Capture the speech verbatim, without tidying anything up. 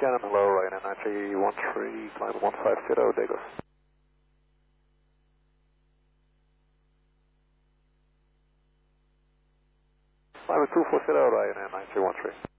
Shannon, hello, Ryanair nine three one three, climb one five zero, Dagos. Climb two four zero, Ryanair nine three one three.